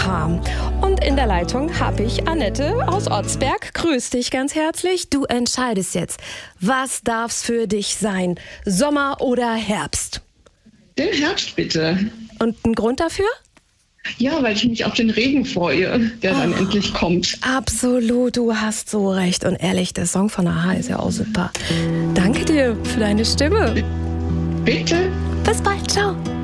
Aha. Und in der Leitung habe ich Annette aus Otzberg. Grüß dich ganz herzlich. Du entscheidest jetzt, was darf's für dich sein? Sommer oder Herbst? Den Herbst bitte. Und ein Grund dafür? Ja, weil ich mich auf den Regen freue, der dann endlich kommt. Absolut, du hast so recht. Und ehrlich, der Song von Aha ist ja auch super. Danke dir für deine Stimme. Bitte. Bis bald, ciao.